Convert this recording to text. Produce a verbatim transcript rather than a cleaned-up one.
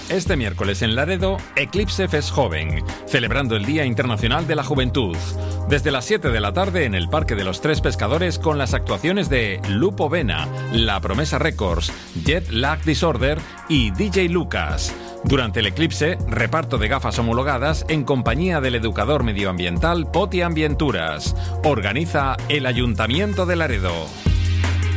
Este miércoles en Laredo, Eclipse Fest Joven, celebrando el Día Internacional de la Juventud. Desde las siete de la tarde en el Parque de los Tres Pescadores con las actuaciones de Lupo Vena, La Promesa Records, Jet Lag Disorder y D J Lucas. Durante el eclipse, reparto de gafas homologadas en compañía del educador medioambiental Poti Ambienturas. Organiza el Ayuntamiento de Laredo.